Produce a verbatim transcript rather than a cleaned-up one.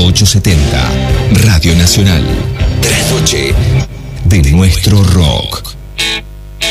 ochocientos setenta. Radio Nacional. Trasnoche de nuestro rock.